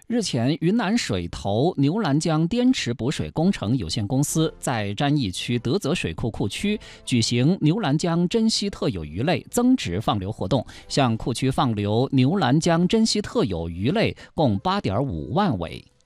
日前，云南水头牛栏江滇池补水工程有限公司在沾益区德泽水库库区举行牛栏江珍稀特有鱼类增值放流活动，向库区放流牛栏江珍稀特有鱼类共8.5万尾。